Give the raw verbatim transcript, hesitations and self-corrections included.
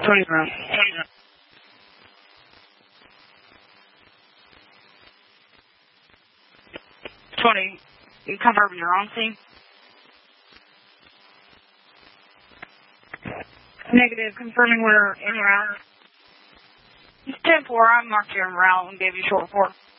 twenty round. twenty. You confirm you're on scene? Negative. Confirming we're in route. ten four. I marked you in route and gave you short report.